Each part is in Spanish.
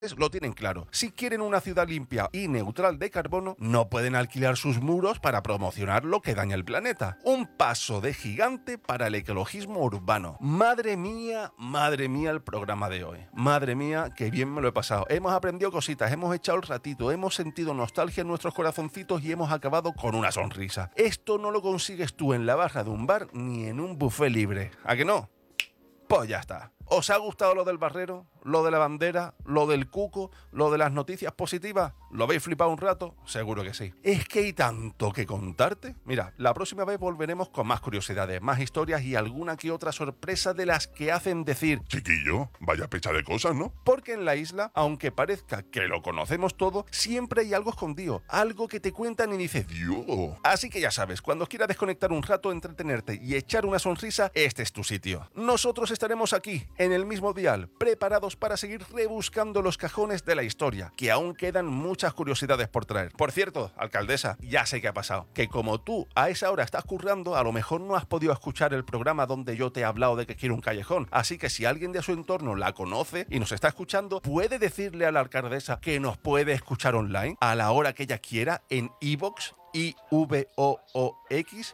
lo tienen claro. Si quieren una ciudad limpia y neutral de carbono, no pueden alquilar sus muros para promocionar lo que daña el planeta. Un paso de gigante para el ecologismo urbano. Madre mía el programa de hoy. Madre mía, qué bien me lo he pasado. Hemos aprendido cositas, hemos echado el ratito, hemos sentido nostalgia en nuestros corazoncitos y hemos acabado con una sonrisa. Esto no lo consigues tú en la barra de un bar ni en un buffet libre. ¿A que no? Pues ya está. ¿Os ha gustado lo del barrero? ¿Lo de la bandera? ¿Lo del cuco? ¿Lo de las noticias positivas? ¿Lo habéis flipado un rato? Seguro que sí. Es que hay tanto que contarte. Mira, la próxima vez volveremos con más curiosidades, más historias y alguna que otra sorpresa de las que hacen decir: chiquillo, vaya pecha de cosas, ¿no? Porque en la isla, aunque parezca que lo conocemos todo, siempre hay algo escondido, algo que te cuentan y dices: Dios. Así que ya sabes, cuando quieras desconectar un rato, entretenerte y echar una sonrisa, este es tu sitio. Nosotros estaremos aquí, en el mismo dial, preparados para seguir rebuscando los cajones de la historia, que aún quedan muchas curiosidades por traer. Por cierto, alcaldesa, ya sé qué ha pasado, que como tú a esa hora estás currando, a lo mejor no has podido escuchar el programa donde yo te he hablado de que quiero un callejón, así que si alguien de su entorno la conoce y nos está escuchando, puede decirle a la alcaldesa que nos puede escuchar online a la hora que ella quiera en iVoox, IVOOX,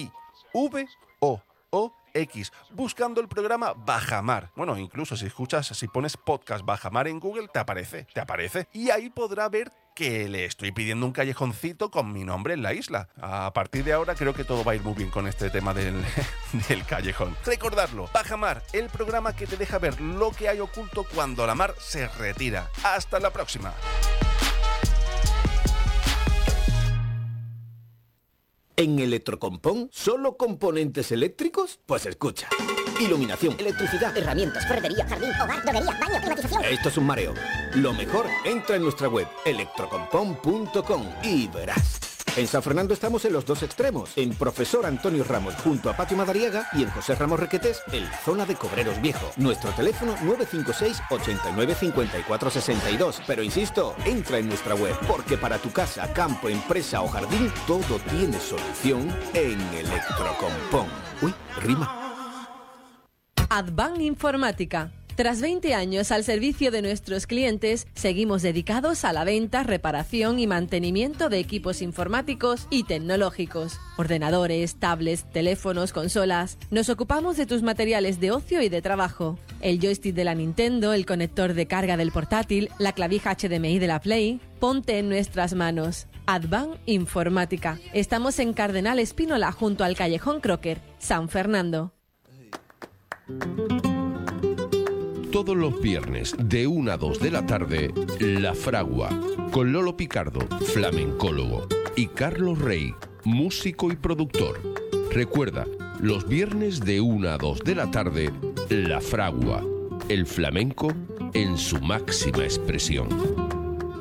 IVOOX, buscando el programa Bajamar. Bueno, incluso si pones podcast Bajamar en Google, te aparece. Y ahí podrá ver que le estoy pidiendo un callejoncito con mi nombre en la isla. A partir de ahora creo que todo va a ir muy bien con este tema del callejón. Recordadlo, Bajamar, el programa que te deja ver lo que hay oculto cuando la mar se retira. Hasta la próxima. ¿En Electrocompón solo componentes eléctricos? Pues escucha. Iluminación, electricidad, herramientas, ferretería, jardín, hogar, droguería, baño, climatización. Esto es un mareo. Lo mejor, entra en nuestra web electrocompón.com y verás. En San Fernando estamos en los dos extremos, en Profesor Antonio Ramos junto a Patio Madariaga y en José Ramos Requetés en la zona de Cobreros Viejo. Nuestro teléfono 956 89 54 62. Pero insisto, entra en nuestra web, porque para tu casa, campo, empresa o jardín, todo tiene solución en Electrocompón. Uy, rima. Advan Informática. Tras 20 años al servicio de nuestros clientes, seguimos dedicados a la venta, reparación y mantenimiento de equipos informáticos y tecnológicos. Ordenadores, tablets, teléfonos, consolas. Nos ocupamos de tus materiales de ocio y de trabajo. El joystick de la Nintendo, el conector de carga del portátil, la clavija HDMI de la Play. Ponte en nuestras manos. Advan Informática. Estamos en Cardenal Espínola junto al Callejón Crocker, San Fernando. Todos los viernes de 1 a 2 de la tarde, La Fragua, con Lolo Picardo, flamencólogo, y Carlos Rey, músico y productor. Recuerda, los viernes de 1 a 2 de la tarde, La Fragua, el flamenco en su máxima expresión.